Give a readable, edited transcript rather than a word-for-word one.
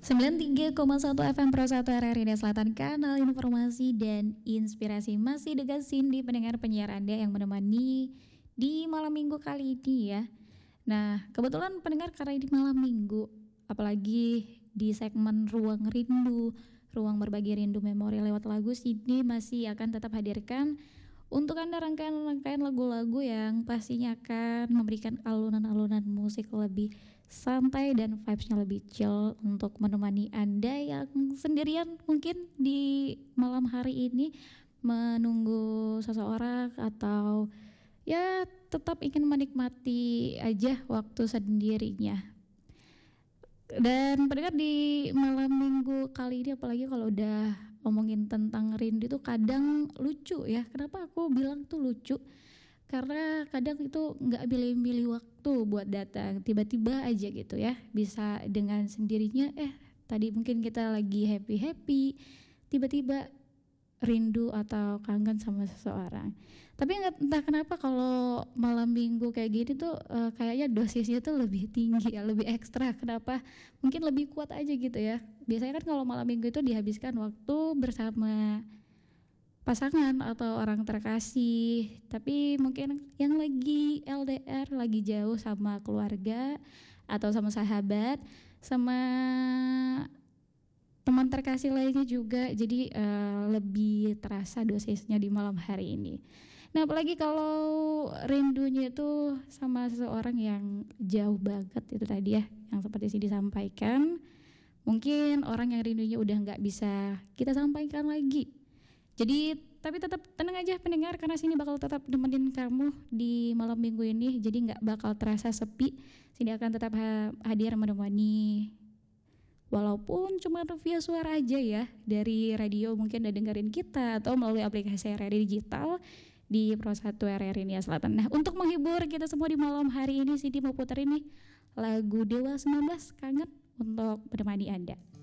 93,1 FM Pro 1 RRI Selatan, kanal informasi dan inspirasi. Masih dengan Cindy, pendengar penyiar Anda yang menemani di malam minggu kali ini ya. Nah, kebetulan pendengar, karena ini malam minggu, apalagi di segmen Ruang Rindu, Ruang Berbagi Rindu Memori lewat lagu, Cindy masih akan tetap hadirkan untuk Anda rangkaian-rangkaian lagu-lagu yang pastinya akan memberikan alunan-alunan musik lebih santai dan vibes-nya lebih chill untuk menemani Anda yang sendirian mungkin di malam hari ini menunggu seseorang atau ya tetap ingin menikmati aja waktu sendirinya. Dan pendengar, di malam minggu kali ini apalagi kalau udah ngomongin tentang rindu itu kadang lucu ya. Kenapa aku bilang tuh lucu? Karena kadang itu nggak milih-milih waktu buat datang, tiba-tiba aja gitu ya. Bisa dengan sendirinya, tadi mungkin kita lagi happy-happy, tiba-tiba rindu atau kangen sama seseorang. Tapi entah kenapa kalau malam minggu kayak gini tuh kayaknya dosisnya tuh lebih tinggi ya, lebih ekstra. Kenapa? Mungkin lebih kuat aja gitu ya. Biasanya kan kalau malam minggu itu dihabiskan waktu bersama pasangan atau orang terkasih. Tapi mungkin yang lagi LDR, lagi jauh sama keluarga atau sama sahabat, sama teman terkasih lainnya juga, jadi lebih terasa dosisnya di malam hari ini. Nah, apalagi kalau rindunya itu sama seseorang yang jauh banget itu tadi ya, yang seperti sih disampaikan, mungkin orang yang rindunya udah nggak bisa kita sampaikan lagi. Jadi, tapi tetap tenang aja pendengar, karena sini bakal tetap nemenin kamu di malam minggu ini, jadi nggak bakal terasa sepi. Sini akan tetap hadir menemani. Walaupun cuma via suara aja ya, dari radio mungkin udah dengerin kita atau melalui aplikasi RRI Digital di Pro 1 RRI Selatan. Nah, untuk menghibur kita semua di malam hari ini, Cindy mau putar ini lagu Dewa 19 Kangen untuk menemani Anda.